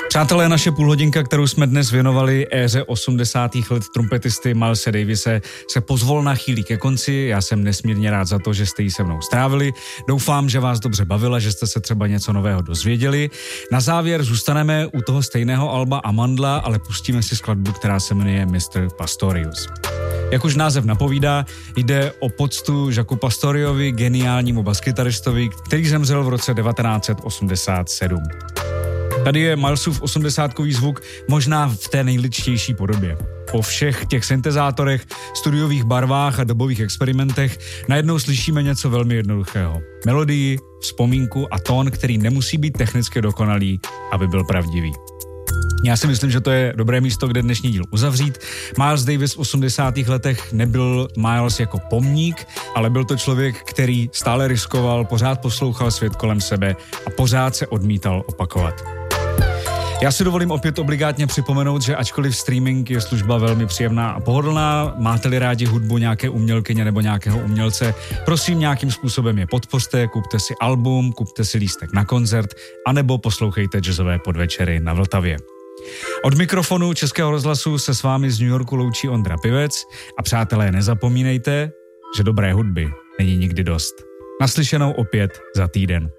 Přátelé, naše půlhodinka, kterou jsme dnes věnovali éře 80. let trumpetisty Milese Davise, se pozvolna chýlí ke konci. Já jsem nesmírně rád za to, že jste ji se mnou strávili. Doufám, že vás dobře bavila, že jste se třeba něco nového dozvěděli. Na závěr zůstaneme u toho stejného alba Amandla, ale pustíme si skladbu, která se jmenuje Mr. Pastorius. Jak už název napovídá, jde o poctu Jacqu Pastoriovi, geniálnímu baskytaristovi, který zemřel v roce 1987. Tady je Milesův 80kový zvuk možná v té nejličtější podobě. Po všech těch syntezátorech, studiových barvách a dobových experimentech najednou slyšíme něco velmi jednoduchého. Melodii, vzpomínku a tón, který nemusí být technicky dokonalý, aby byl pravdivý. Já si myslím, že to je dobré místo, kde dnešní díl uzavřít. Miles Davis v 80. letech nebyl Miles jako pomník, ale byl to člověk, který stále riskoval, pořád poslouchal svět kolem sebe a pořád se odmítal opakovat. Já si dovolím opět obligátně připomenout, že ačkoliv streaming je služba velmi příjemná a pohodlná, máte-li rádi hudbu nějaké umělkyně nebo nějakého umělce, prosím nějakým způsobem je podpořte, kupte si album, kupte si lístek na koncert, anebo poslouchejte jazzové podvečery na Vltavě. Od mikrofonu Českého rozhlasu se s vámi z New Yorku loučí Ondra Pivec a přátelé, nezapomínejte, že dobré hudby není nikdy dost. Naslyšenou opět za týden.